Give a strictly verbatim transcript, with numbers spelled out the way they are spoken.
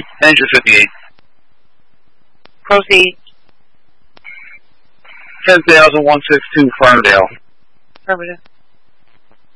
Danger fifty-eight. Proceed. ten thousand one six two Ferndale. Affirmative.